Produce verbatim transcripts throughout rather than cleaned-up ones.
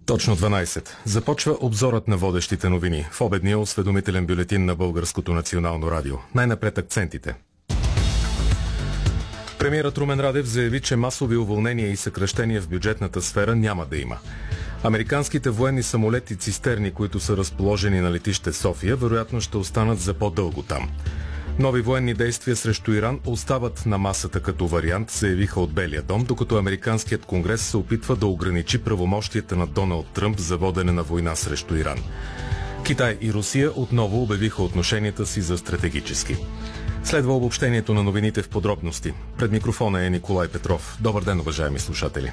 Точно дванайсет. Започва обзорът на водещите новини в обедния осведомителен бюлетин на Българското национално радио. Най-напред акцентите. Премиерът Румен Радев заяви, че масови уволнения и съкращения в бюджетната сфера няма да има. Американските военни самолети цистерни, които са разположени на летище София, вероятно ще останат за по-дълго там. Нови военни действия срещу Иран остават на масата като вариант, заявиха от Белия дом, докато Американският конгрес се опитва да ограничи правомощията на Доналд Тръмп за водене на война срещу Иран. Китай и Русия отново обявиха отношенията си за стратегически. Следва обобщението на новините в подробности. Пред микрофона е Николай Петров. Добър ден, уважаеми слушатели.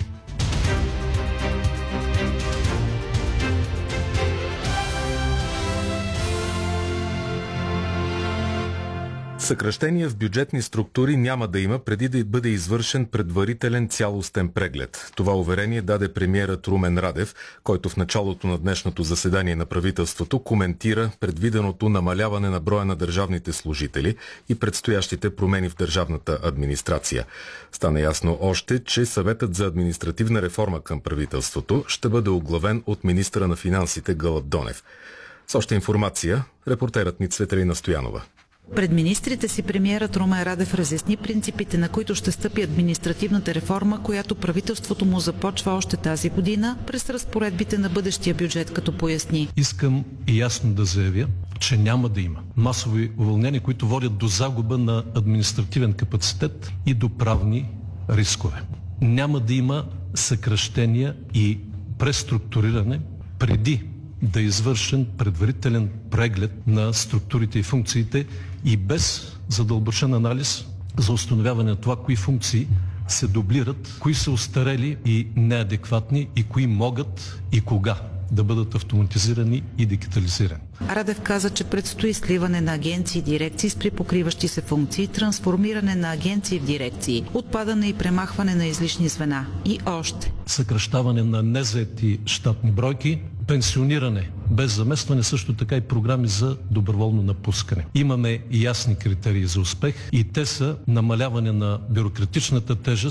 Съкращения в бюджетни структури няма да има преди да бъде извършен предварителен цялостен преглед. Това уверение даде премиерът Румен Радев, който в началото на днешното заседание на правителството коментира предвиденото намаляване на броя на държавните служители и предстоящите промени в държавната администрация. Стана ясно още, че съветът за административна реформа към правителството ще бъде оглавен от министъра на финансите Гълъб Донев. С още информация, репортерът ни Цветелина Стоянова. Пред министрите си премиерът Румен Радев разясни принципите, на които ще стъпи административната реформа, която правителството му започва още тази година през разпоредбите на бъдещия бюджет, като поясни. Искам и ясно да заявя, че няма да има масови уволнения, които водят до загуба на административен капацитет и до правни рискове. Няма да има съкращения и преструктуриране преди да е извършен предварителен преглед на структурите и функциите и без задълбочен анализ за установяване на това, кои функции се дублират, кои са остарели и неадекватни и кои могат и кога да бъдат автоматизирани и дигитализирани. Радев каза, че предстои сливане на агенции и дирекции с припокриващи се функции, трансформиране на агенции в дирекции, отпадане и премахване на излишни звена и още. Съкращаване на незаети щатни бройки, пенсиониране без заместване, също така и програми за доброволно напускане. Имаме ясни критерии за успех и те са намаляване на бюрократичната тежест